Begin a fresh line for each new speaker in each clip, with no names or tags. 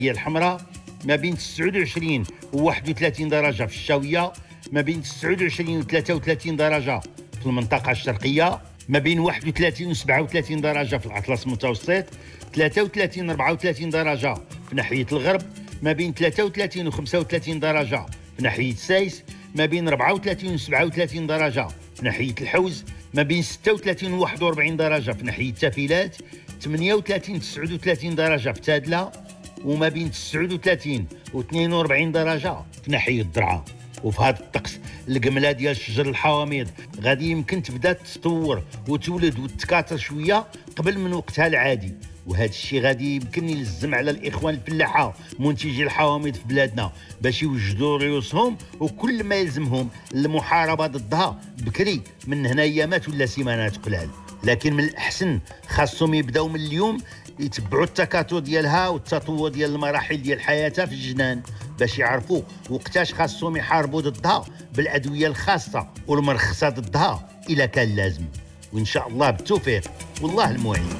هي الحمراء ما بين 29 و 31 درجة في الشاوية، ما بين 29 و 33 درجة في المنطقة الشرقية، ما بين 31 و 37 درجة في الأطلس المتوسط، 33 و 34 درجة في ناحية الغرب، ما بين 33 و 35 درجة في ناحية سايس، ما بين 34 و 37 درجة في ناحية الحوز، ما بين 36 و 41 درجة في ناحية تافيلات، 38 و 39 درجة في تادلة، وما بين 39 و 42 درجة في ناحية الدرعا. وفي هذا الطقس القمله ديال شجر الحواميض غادي يمكن تبدا تطور وتولد وتكاثر شويه قبل من وقتها العادي، وهذا الشيء غادي يمكن يلزم على الاخوان الفلاحه منتجي الحواميض في بلادنا باش يوجدوا رؤوسهم وكل ما يلزمهم المحاربه ضدها بكري من هنا ايامات ولا سيمانات قلال. لكن من الاحسن خاصهم يبداو من اليوم يتبعوا التكاثر ديالها والتطور ديال المراحل ديال حياتها في الجنان باش يعرفوا وقتاش خاصهم يحاربوا ضدها بالادويه الخاصه والمرخصه ضدها اذا كان لازم. وان شاء الله بالتوفيق والله المعين.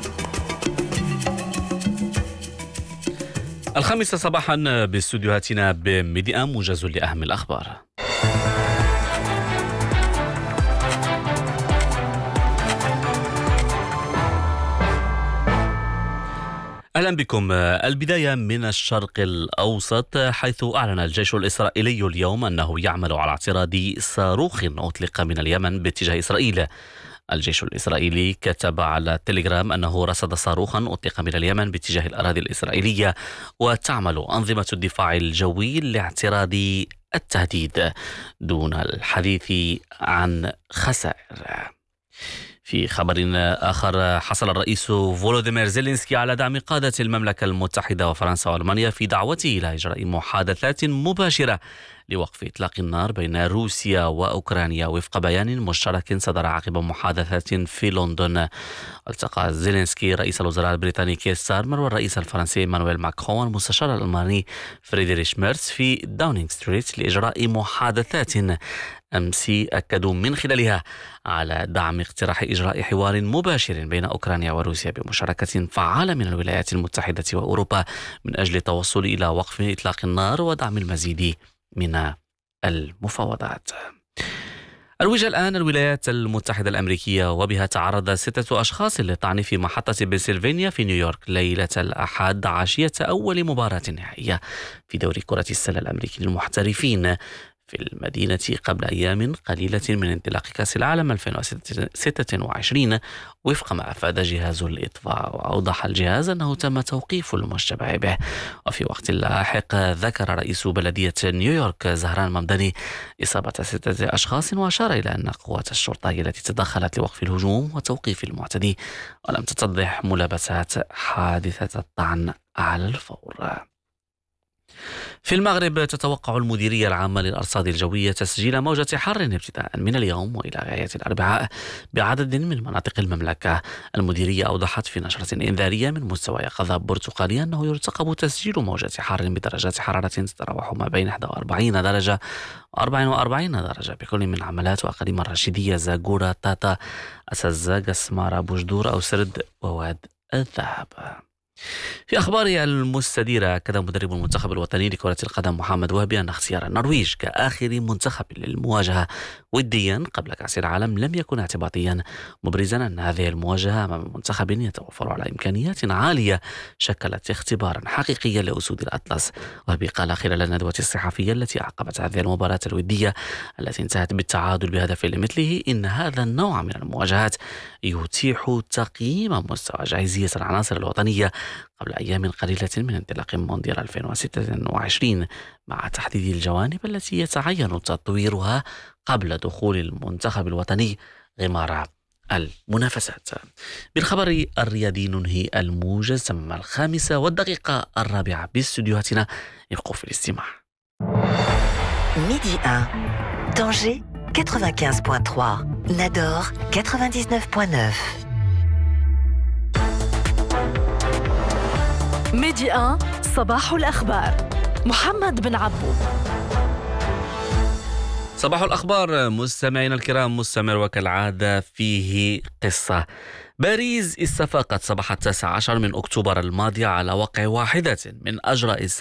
الخامسة صباحا باستديوهاتنا بميديا موجز لأهم الأخبار. أهلا بكم. البداية من الشرق الأوسط، حيث أعلن الجيش الإسرائيلي اليوم أنه يعمل على اعتراض صاروخ أطلق من اليمن باتجاه إسرائيل. الجيش الإسرائيلي كتب على تليجرام أنه رصد صاروخا أطلق من اليمن باتجاه الأراضي الإسرائيلية، وتعمل أنظمة الدفاع الجوي لاعتراض التهديد دون الحديث عن خسائر. في خبر آخر، حصل الرئيس فولوديمير زيلينسكي على دعم قادة المملكة المتحدة وفرنسا وألمانيا في دعوته إلى إجراء محادثات مباشرة لوقف إطلاق النار بين روسيا وأوكرانيا وفق بيان مشترك صدر عقب محادثات في لندن. التقى زيلينسكي رئيس الوزراء البريطاني كير ستارمر والرئيس الفرنسي إيمانويل ماكرون والمستشار الألماني فريدريش ميرتز في داونينغ ستريت لإجراء محادثات أمس أكدوا من خلالها على دعم اقتراح إجراء حوار مباشر بين أوكرانيا وروسيا بمشاركة فعالة من الولايات المتحدة وأوروبا من أجل التوصل إلى وقف إطلاق النار ودعم المزيد من المفاوضات. الوجه الآن الولايات المتحدة الأمريكية، وبها تعرض 6 أشخاص للطعن في محطة بنسلفانيا في نيويورك ليلة الأحد عشية أول مباراة نهائية في دوري كرة السلة الأمريكي للمحترفين في المدينة قبل أيام قليلة من انطلاق كأس العالم 2026 وفق ما أفاد جهاز الإطفاء. وأوضح الجهاز أنه تم توقيف المشتبه به. وفي وقت لاحق ذكر رئيس بلدية نيويورك زهران ممداني إصابة 6 أشخاص، وأشار إلى أن قوات الشرطة هي التي تدخلت لوقف الهجوم وتوقيف المعتدي، ولم تتضح ملابسات حادثة الطعن على الفور. في المغرب، تتوقع المديرية العامة للأرصاد الجوية تسجيل موجة حر ابتداء من اليوم وإلى غاية الأربعاء بعدد من مناطق المملكة. المديرية أوضحت في نشرة إنذارية من مستوى يقظة برتقالي أنه يرتقب تسجيل موجة حر بدرجات حرارة تتراوح ما بين 41 درجة و44 درجة بكل من عملات وأقاليم الرشيدية، زاغورة، تاتا، أسزة، قسمارة، بوجدور أو سرد وواد الذهب. في أخبار المستديرة، أكد مدرب المنتخب الوطني لكرة القدم محمد وهبي أن اختيار النرويج كآخر منتخب للمواجهة وديا قبل كأس العالم لم يكن اعتباطيا، مبرزا أن هذه المواجهة أمام منتخب يتوفر على إمكانيات عالية شكلت اختبارا حقيقيا لأسود الأطلس. وهبي قال خلال الندوة الصحفية التي عقبت هذه المباراة الودية التي انتهت بالتعادل بهدف لمثله إن هذا النوع من المواجهات يتيح تقييم مستوى جاهزية العناصر الوطنية قبل أيام قليلة من انطلاق مونديال 2026 مع تحديد الجوانب التي يتعين تطويرها قبل دخول المنتخب الوطني غمار المنافسات. بالخبر الرياضي ننهي الموجز. تم 5:04 باستديوهاتنا. ابقوا في الاستماع.
Midi 1, Tanger 95.3, Nador 99.9.
ميدي 1 صباح الأخبار. محمد بن عبو.
صباح الأخبار مستمعينا الكرام، مستمر وكالعادة فيه قصة. باريس استفاقت صباح 19 من أكتوبر الماضي على وقع واحدة من أجرى